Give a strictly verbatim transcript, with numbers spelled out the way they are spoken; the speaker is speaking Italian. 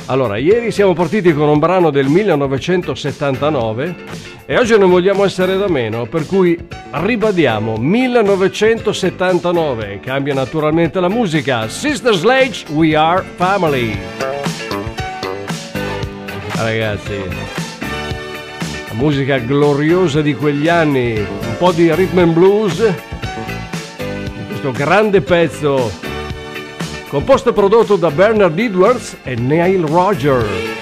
Allora, ieri siamo partiti con un brano del millenovecentosettantanove e oggi non vogliamo essere da meno, per cui ribadiamo millenovecentosettantanove. Cambia naturalmente la musica. Sister Sledge, We Are Family. Ragazzi, la musica gloriosa di quegli anni, un po' di rhythm and blues, questo grande pezzo composto e prodotto da Bernard Edwards e Neil Rogers.